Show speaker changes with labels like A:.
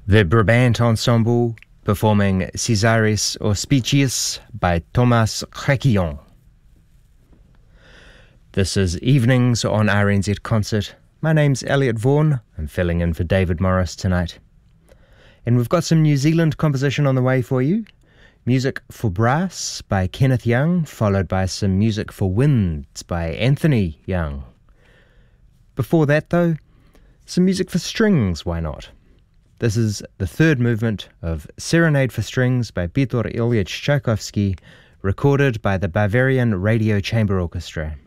A: The Brabant Ensemble performing Caesaris Auspicius by Thomas Requillon. This is Evenings on RNZ Concert. My name's Elliot Vaughan. I'm filling in for David Morris tonight. And we've got some New Zealand composition on the way for you. Music for Brass by Kenneth Young, followed by some music for winds by Anthony Young. Before that, though, some music for strings, why not? This is the third movement of Serenade for Strings by Pyotr Ilyich Tchaikovsky, recorded by the Bavarian Radio Chamber Orchestra.